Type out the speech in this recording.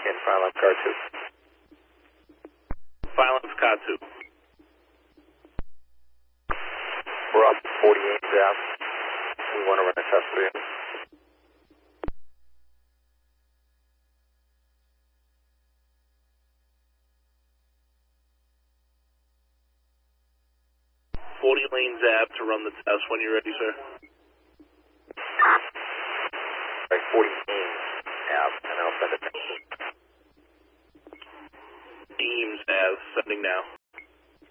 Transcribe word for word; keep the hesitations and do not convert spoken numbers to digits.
in Phylum Car two. Phylum Car two. We're up forty-eight Ave. We want to run a test for you. forty lanes Ave to run the test when you're ready, sir. Right, forty Ames Ave, and I'll send it to you. Eames Ave, sending now.